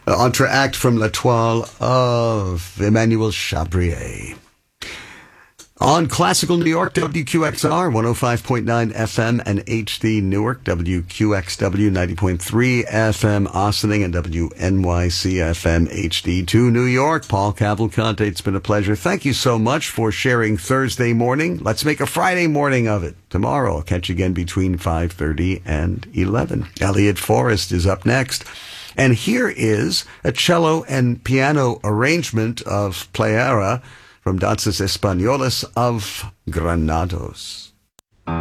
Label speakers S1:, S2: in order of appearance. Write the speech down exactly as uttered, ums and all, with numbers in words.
S1: Uh, Entr'acte from La Toile of Emmanuel Chabrier. On Classical New York, W Q X R, one oh five point nine F M and H D Newark, W Q X W, ninety point three F M Ossining, and W N Y C F M H D two New York. Paul Cavalcante, it's been a pleasure. Thank you so much for sharing Thursday morning. Let's make a Friday morning of it. Tomorrow, I'll catch you again between five thirty and eleven. Elliot Forrest is up next. And here is a cello and piano arrangement of Pleyera from Danzas Españolas of Granados.